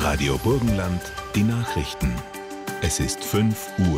Radio Burgenland, die Nachrichten. Es ist 5 Uhr.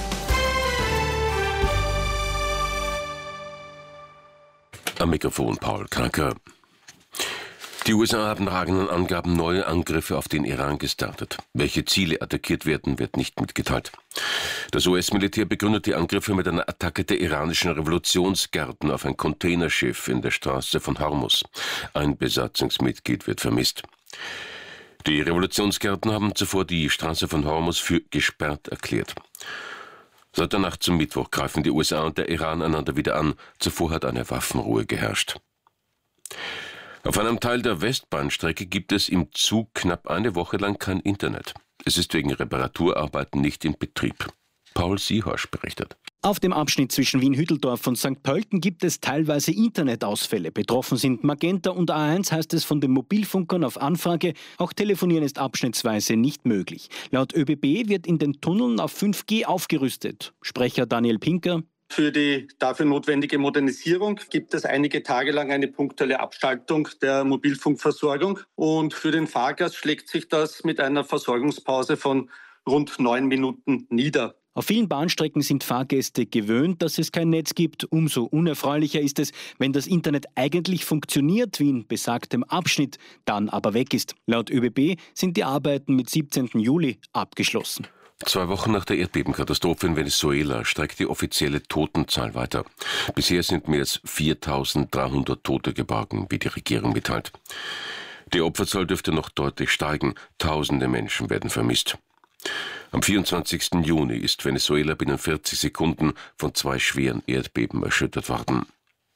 Am Mikrofon Paul Kranker. Die USA haben nach eigenen Angaben neue Angriffe auf den Iran gestartet. Welche Ziele attackiert werden, wird nicht mitgeteilt. Das US-Militär begründet die Angriffe mit einer Attacke der iranischen Revolutionsgarden auf ein Containerschiff in der Straße von Hormuz. Ein Besatzungsmitglied wird vermisst. Die Revolutionsgarden haben zuvor die Straße von Hormuz für gesperrt erklärt. Seit der Nacht zum Mittwoch greifen die USA und der Iran einander wieder an. Zuvor hat eine Waffenruhe geherrscht. Auf einem Teil der Westbahnstrecke gibt es im Zug knapp eine Woche lang kein Internet. Es ist wegen Reparaturarbeiten nicht in Betrieb. Paul Siehorsch berichtet. Auf dem Abschnitt zwischen Wien-Hütteldorf und St. Pölten gibt es teilweise Internetausfälle. Betroffen sind Magenta und A1, heißt es von den Mobilfunkern auf Anfrage. Auch Telefonieren ist abschnittsweise nicht möglich. Laut ÖBB wird in den Tunneln auf 5G aufgerüstet. Sprecher Daniel Pinker: Für die dafür notwendige Modernisierung gibt es einige Tage lang eine punktuelle Abschaltung der Mobilfunkversorgung. Und für den Fahrgast schlägt sich das mit einer Versorgungspause von rund 9 Minuten nieder. Auf vielen Bahnstrecken sind Fahrgäste gewöhnt, dass es kein Netz gibt. Umso unerfreulicher ist es, wenn das Internet eigentlich funktioniert, wie in besagtem Abschnitt, dann aber weg ist. Laut ÖBB sind die Arbeiten mit 17. Juli abgeschlossen. 2 Wochen nach der Erdbebenkatastrophe in Venezuela steigt die offizielle Totenzahl weiter. Bisher sind mehr als 4.300 Tote geborgen, wie die Regierung mitteilt. Die Opferzahl dürfte noch deutlich steigen. Tausende Menschen werden vermisst. Am 24. Juni ist Venezuela binnen 40 Sekunden von 2 schweren Erdbeben erschüttert worden.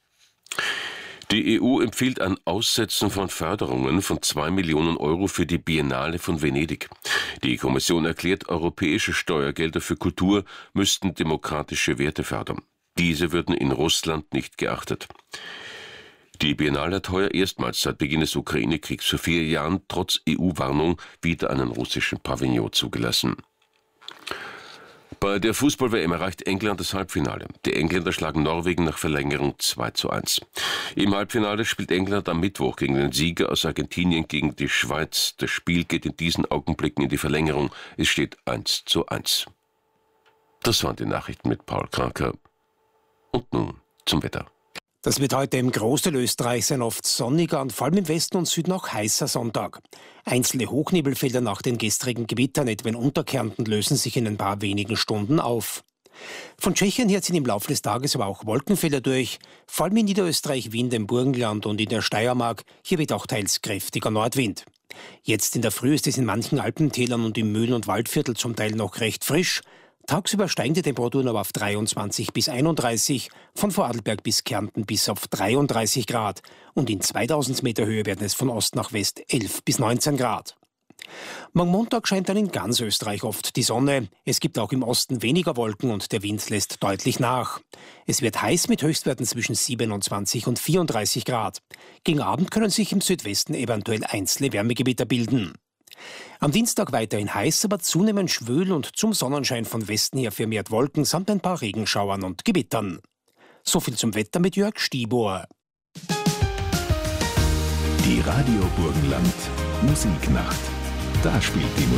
Die EU empfiehlt ein Aussetzen von Förderungen von 2 Millionen Euro für die Biennale von Venedig. Die Kommission erklärt, europäische Steuergelder für Kultur müssten demokratische Werte fördern. Diese würden in Russland nicht geachtet. Die Biennale hat heuer erstmals seit Beginn des Ukraine-Kriegs vor 4 Jahren trotz EU-Warnung wieder einen russischen Pavillon zugelassen. Bei der Fußball-WM erreicht England das Halbfinale. Die Engländer schlagen Norwegen nach Verlängerung 2:1. Im Halbfinale spielt England am Mittwoch gegen den Sieger aus Argentinien gegen die Schweiz. Das Spiel geht in diesen Augenblicken in die Verlängerung. Es steht 1:1. Das waren die Nachrichten mit Paul Kranker. Und nun zum Wetter. Das wird heute im Großteil Österreichs ein oft sonniger und vor allem im Westen und Süden auch heißer Sonntag. Einzelne Hochnebelfelder nach den gestrigen Gewittern, etwa in Unterkärnten, lösen sich in ein paar wenigen Stunden auf. Von Tschechien her ziehen im Laufe des Tages aber auch Wolkenfelder durch, vor allem in Niederösterreich, Wien, dem Burgenland und in der Steiermark. Hier weht auch teils kräftiger Nordwind. Jetzt in der Früh ist es in manchen Alpentälern und im Mühlen- und Waldviertel zum Teil noch recht frisch. Tagsüber steigen die Temperaturen aber auf 23 bis 31, von Vorarlberg bis Kärnten bis auf 33 Grad. Und in 2000 Meter Höhe werden es von Ost nach West 11 bis 19 Grad. Morgen Montag scheint dann in ganz Österreich oft die Sonne. Es gibt auch im Osten weniger Wolken und der Wind lässt deutlich nach. Es wird heiß mit Höchstwerten zwischen 27 und 34 Grad. Gegen Abend können sich im Südwesten eventuell einzelne Wärmegebiete bilden. Am Dienstag weiterhin heiß, aber zunehmend schwül und zum Sonnenschein von Westen her vermehrt Wolken samt ein paar Regenschauern und Gewittern. So viel zum Wetter mit Jörg Stiebuhr. Die Radio Burgenland Musiknacht. Da spielt die Musik.